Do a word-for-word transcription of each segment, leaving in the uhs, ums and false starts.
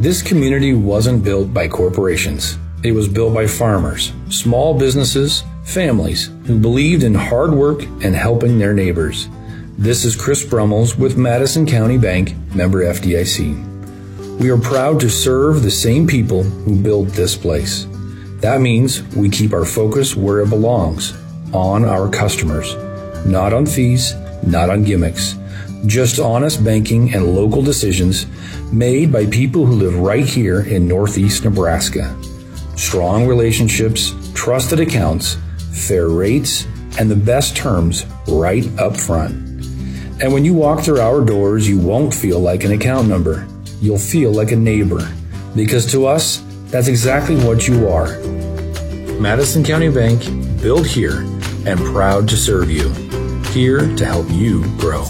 This community wasn't built by corporations. It was built by farmers, small businesses, families who believed in hard work and helping their neighbors. This is Chris Brummels with Madison County Bank, member F D I C. We are proud to serve the same people who built this place. That means we keep our focus where it belongs, on our customers, not on fees, not on gimmicks, just honest banking and local decisions made by people who live right here in Northeast Nebraska. Strong relationships, trusted accounts, fair rates, and the best terms right up front. And when you walk through our doors, you won't feel like an account number. You'll feel like a neighbor, because to us, that's exactly what you are. Madison County Bank, built here and proud to serve you. Here to help you grow.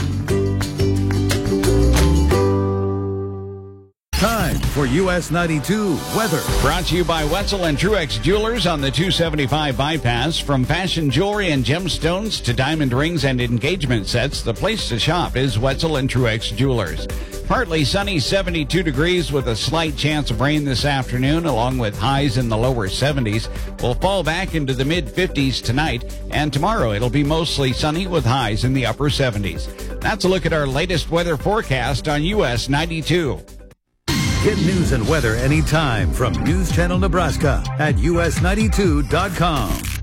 Time for U S ninety-two weather. Brought to you by Wetzel and Truex Jewelers on the two seventy-five bypass. From fashion jewelry and gemstones to diamond rings and engagement sets, the place to shop is Wetzel and Truex Jewelers. Partly sunny, seventy-two degrees with a slight chance of rain this afternoon, along with highs in the lower seventies. We'll fall back into the mid fifties tonight, and tomorrow it'll be mostly sunny with highs in the upper seventies. That's a look at our latest weather forecast on U S ninety-two. Get news and weather anytime from News Channel Nebraska at U S ninety-two dot com.